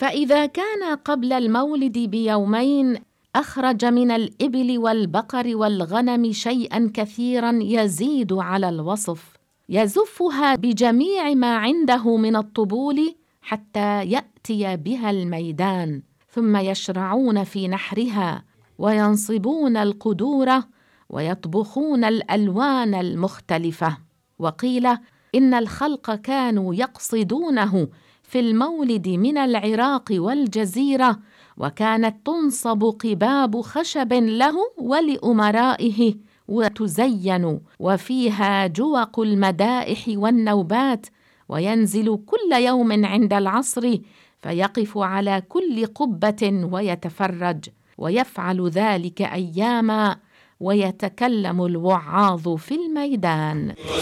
فإذا كان قبل المولد بيومين أخرج من الإبل والبقر والغنم شيئا كثيرا يزيد على الوصف، يزفها بجميع ما عنده من الطبول حتى يأتي بها الميدان، ثم يشرعون في نحرها وينصبون القدور ويطبخون الألوان المختلفة. وقيل إن الخلق كانوا يقصدونه في المولد من العراق والجزيرة، وكانت تنصب قباب خشب له ولأمرائه وتزين، وفيها جوق المدائح والنوبات، وينزل كل يوم عند العصر فيقف على كل قبة ويتفرج، ويفعل ذلك أياما، ويتكلم الوعاظ في الميدان.